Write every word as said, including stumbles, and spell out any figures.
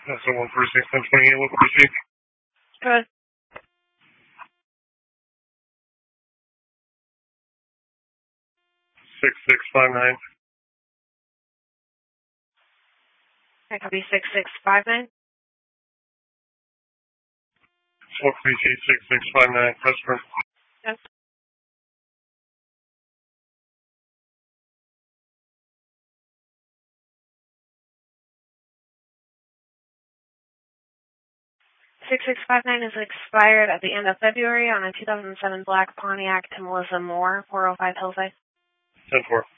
That's the one for six ten twenty-eight. Local receipt. Good. Six six five nine. That could be six six five nine. Local receipt six six five nine. Customer. Yes. six six five nine is expired at the end of February on a two thousand seven black Pontiac to Melissa Moore, four oh five Hillside. ten four.